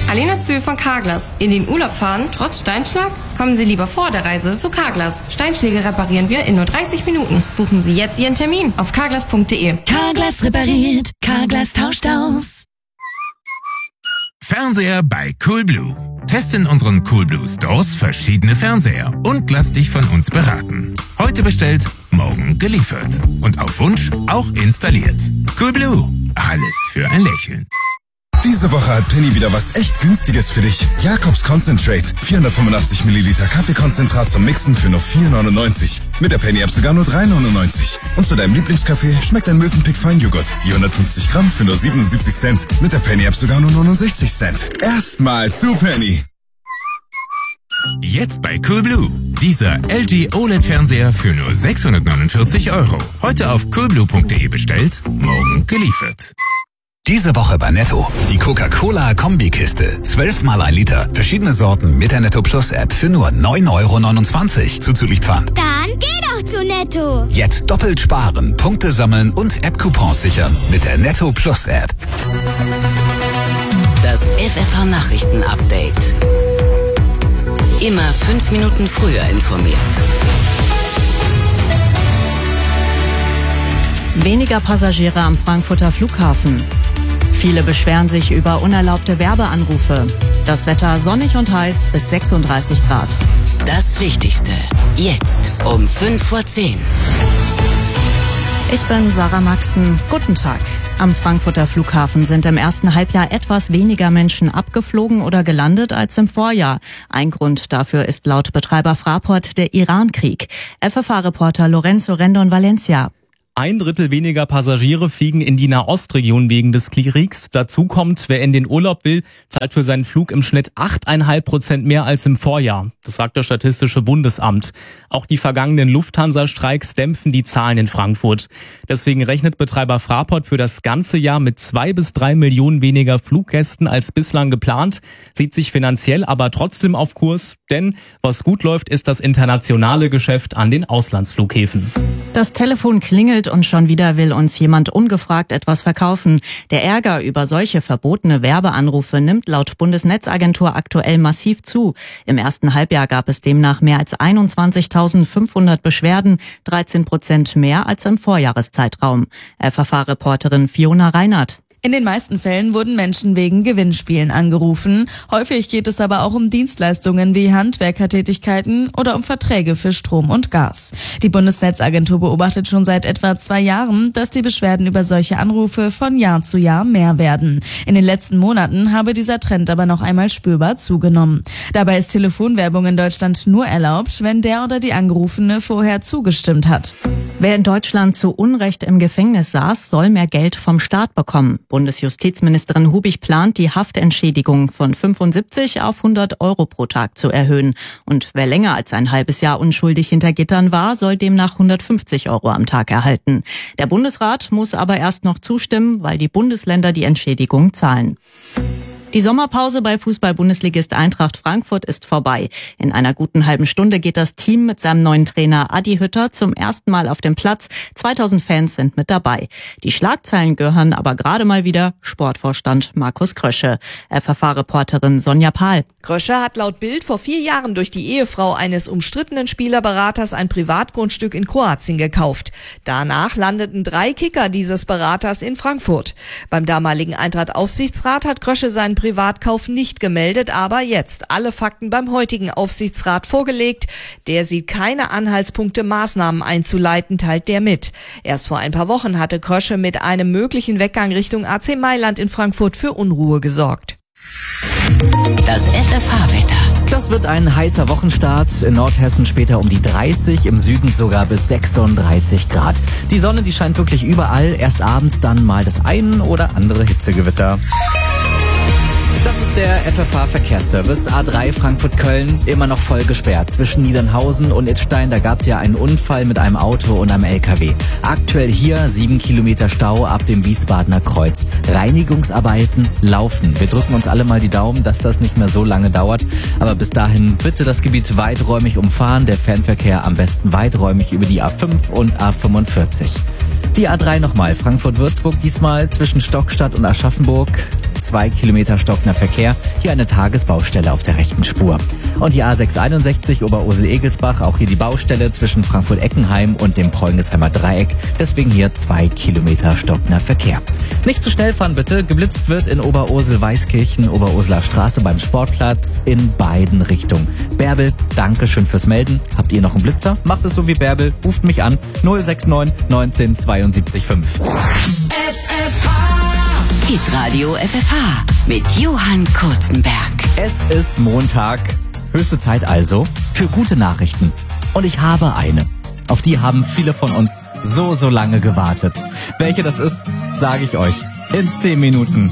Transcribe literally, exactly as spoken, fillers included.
Alena Zöhl von Carglass. In den Urlaub fahren, trotz Steinschlag? Kommen Sie lieber vor der Reise zu Carglass. Steinschläge reparieren wir in nur dreißig Minuten. Buchen Sie jetzt Ihren Termin auf carglass punkt de. Carglass repariert, Carglass tauscht aus. Fernseher bei Coolblue. Teste in unseren Coolblue Stores verschiedene Fernseher und lass dich von uns beraten. Heute bestellt, morgen geliefert. Und auf Wunsch auch installiert. Coolblue. Alles für ein Lächeln. Diese Woche hat Penny wieder was echt Günstiges für dich. Jakobs Concentrate. vierhundertfünfundachtzig Milliliter Kaffeekonzentrat zum Mixen für nur vier neunundneunzig. Mit der Penny-App sogar nur drei neunundneunzig. Und zu deinem Lieblingskaffee schmeckt ein Mövenpick Feinjoghurt. vierhundertfünfzig Gramm für nur siebenundsiebzig Cent. Mit der Penny-App sogar nur neunundsechzig Cent. Erstmal zu Penny. Jetzt bei Coolblue. Dieser L G O L E D-Fernseher für nur sechshundertneunundvierzig Euro. Heute auf coolblue punkt de bestellt, morgen geliefert. Diese Woche bei Netto. Die Coca-Cola-Kombikiste. zwölfmal ein Liter. Verschiedene Sorten mit der Netto Plus App für nur neun Euro neunundzwanzig. Zuzüglich Pfand. Dann geh doch zu Netto. Jetzt doppelt sparen, Punkte sammeln und App-Coupons sichern mit der Netto Plus App. Das F F H-Nachrichten-Update. Immer fünf Minuten früher informiert. Weniger Passagiere am Frankfurter Flughafen. Viele beschweren sich über unerlaubte Werbeanrufe. Das Wetter sonnig und heiß bis sechsunddreißig Grad. Das Wichtigste. Jetzt um fünf vor zehn. Ich bin Sarah Maxen. Guten Tag. Am Frankfurter Flughafen sind im ersten Halbjahr etwas weniger Menschen abgeflogen oder gelandet als im Vorjahr. Ein Grund dafür ist laut Betreiber Fraport der Iran-Krieg. F F H-Reporter Lorenzo Rendon Valencia. Ein Drittel weniger Passagiere fliegen in die Nahostregion wegen des Kriegs. Dazu kommt, wer in den Urlaub will, zahlt für seinen Flug im Schnitt acht Komma fünf Prozent mehr als im Vorjahr. Das sagt das Statistische Bundesamt. Auch die vergangenen Lufthansa-Streiks dämpfen die Zahlen in Frankfurt. Deswegen rechnet Betreiber Fraport für das ganze Jahr mit zwei bis drei Millionen weniger Fluggästen als bislang geplant, sieht sich finanziell aber trotzdem auf Kurs. Denn was gut läuft, ist das internationale Geschäft an den Auslandsflughäfen. Das Telefon klingelt und schon wieder will uns jemand ungefragt etwas verkaufen. Der Ärger über solche verbotene Werbeanrufe nimmt laut Bundesnetzagentur aktuell massiv zu. Im ersten Halbjahr gab es demnach mehr als einundzwanzigtausendfünfhundert Beschwerden, dreizehn Prozent mehr als im Vorjahreszeitraum. F F H-Reporterin Fiona Reinhardt. In den meisten Fällen wurden Menschen wegen Gewinnspielen angerufen. Häufig geht es aber auch um Dienstleistungen wie Handwerkertätigkeiten oder um Verträge für Strom und Gas. Die Bundesnetzagentur beobachtet schon seit etwa zwei Jahren, dass die Beschwerden über solche Anrufe von Jahr zu Jahr mehr werden. In den letzten Monaten habe dieser Trend aber noch einmal spürbar zugenommen. Dabei ist Telefonwerbung in Deutschland nur erlaubt, wenn der oder die Angerufene vorher zugestimmt hat. Wer in Deutschland zu Unrecht im Gefängnis saß, soll mehr Geld vom Staat bekommen. Bundesjustizministerin Hubig plant, die Haftentschädigung von fünfundsiebzig auf hundert Euro pro Tag zu erhöhen. Und wer länger als ein halbes Jahr unschuldig hinter Gittern war, soll demnach hundertfünfzig Euro am Tag erhalten. Der Bundesrat muss aber erst noch zustimmen, weil die Bundesländer die Entschädigung zahlen. Die Sommerpause bei Fußball-Bundesligist Eintracht Frankfurt ist vorbei. In einer guten halben Stunde geht das Team mit seinem neuen Trainer Adi Hütter zum ersten Mal auf den Platz. zweitausend Fans sind mit dabei. Die Schlagzeilen gehören aber gerade mal wieder Sportvorstand Markus Krösche. F F H-Reporterin Sonja Pahl. Krösche hat laut Bild vor vier Jahren durch die Ehefrau eines umstrittenen Spielerberaters ein Privatgrundstück in Kroatien gekauft. Danach landeten drei Kicker dieses Beraters in Frankfurt. Beim damaligen Eintracht-Aufsichtsrat hat Krösche seinen Privatkauf nicht gemeldet, aber jetzt alle Fakten beim heutigen Aufsichtsrat vorgelegt. Der sieht keine Anhaltspunkte, Maßnahmen einzuleiten, teilt der mit. Erst vor ein paar Wochen hatte Krösche mit einem möglichen Weggang Richtung A C Mailand in Frankfurt für Unruhe gesorgt. Das F F H-Wetter. Das wird ein heißer Wochenstart. In Nordhessen später um die dreißig, im Süden sogar bis sechsunddreißig Grad. Die Sonne, die scheint wirklich überall. Erst abends dann mal das ein oder andere Hitzegewitter. Das ist der F F H-Verkehrsservice. A drei Frankfurt-Köln, immer noch voll gesperrt. Zwischen Niedernhausen und Idstein, da gab es ja einen Unfall mit einem Auto und einem L K W. Aktuell hier sieben Kilometer Stau ab dem Wiesbadener Kreuz. Reinigungsarbeiten laufen. Wir drücken uns alle mal die Daumen, dass das nicht mehr so lange dauert. Aber bis dahin bitte das Gebiet weiträumig umfahren. Der Fernverkehr am besten weiträumig über die A fünf und A fünfundvierzig. Die A drei nochmal, Frankfurt-Würzburg diesmal zwischen Stockstadt und Aschaffenburg. zwei Kilometer stockender Verkehr. Hier eine Tagesbaustelle auf der rechten Spur. Und die A sechshunderteinundsechzig Oberursel-Egelsbach, auch hier die Baustelle zwischen Frankfurt-Eckenheim und dem Prolngesheimer Dreieck. Deswegen hier zwei Kilometer stockender Verkehr. Nicht zu schnell fahren bitte. Geblitzt wird in Oberursel-Weißkirchen, Oberurseler Straße beim Sportplatz in beiden Richtungen. Bärbel, danke schön fürs Melden. Habt ihr noch einen Blitzer? Macht es so wie Bärbel. Ruft mich an. null sechs neun neunzehn zweiundsiebzig fünf. F F H. Hitradio F F H mit Johann Kurzenberg. Es ist Montag. Höchste Zeit also für gute Nachrichten. Und ich habe eine. Auf die haben viele von uns so, so lange gewartet. Welche das ist, sage ich euch in zehn Minuten.